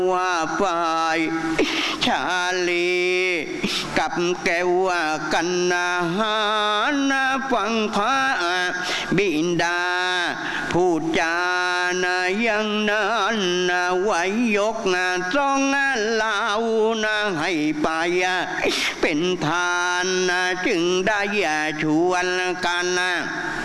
ว่าไปชาลีกับแก้วกันนาหารฟังพระบิดาพูดจาอย่างนั้นไว้ยกจ้องเล่าให้ไปเป็นทานจึงได้ชวนกัน